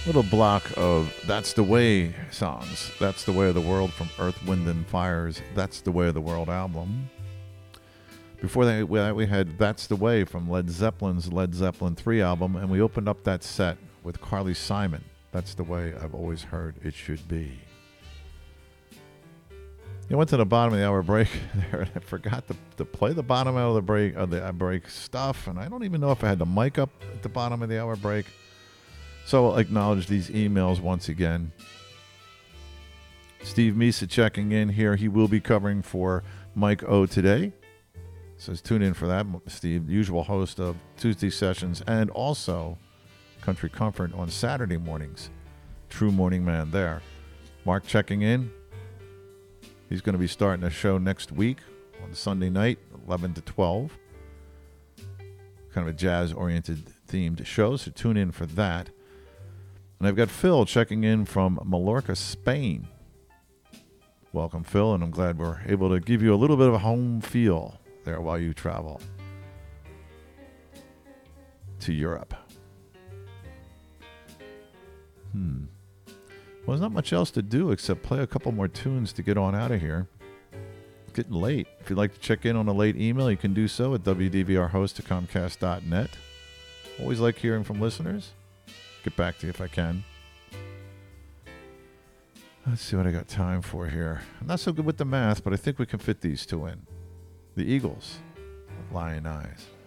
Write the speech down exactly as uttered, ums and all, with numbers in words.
little block of That's the Way songs. That's the Way of the World from Earth, Wind, and Fire's That's the Way of the World album. Before that, we had That's the Way from Led Zeppelin's Led Zeppelin three album, and we opened up that set with Carly Simon. That's the way I've always heard it should be. You went to the bottom of the hour break there, and I forgot to, to play the bottom of the break of the break stuff, and I don't even know if I had the mic up at the bottom of the hour break. So I'll acknowledge these emails once again. Steve Misa checking in here. He will be covering for Mike O today. Says tune in for that, Steve, usual host of Tuesday Sessions and also Country Comfort on Saturday mornings. True morning man there. Mark checking in. He's going to be starting a show next week on Sunday night, eleven to twelve. Kind of a jazz-oriented themed show, so tune in for that. And I've got Phil checking in from Mallorca, Spain. Welcome, Phil, and I'm glad we're able to give you a little bit of a home feel there while you travel to Europe. Hmm. Well, there's not much else to do except play a couple more tunes to get on out of here. It's getting late. If you'd like to check in on a late email, you can do so at w d v r host at comcast dot net. Always like hearing from listeners. Get back to you if I can. Let's see what I got time for here. I'm not so good with the math, but I think we can fit these two in. The Eagles, Lion Eyes.